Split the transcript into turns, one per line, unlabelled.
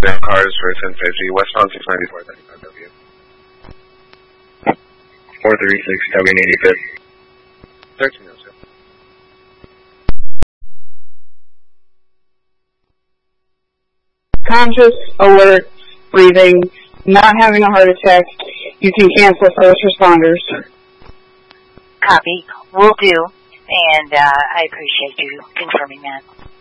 inbound cars for 1050, westbound 694, 35W. 436, W 85th. 1307.
Conscious, alert, breathing, not having a heart attack. You can cancel first responders.
Copy. Will do. And I appreciate you confirming that.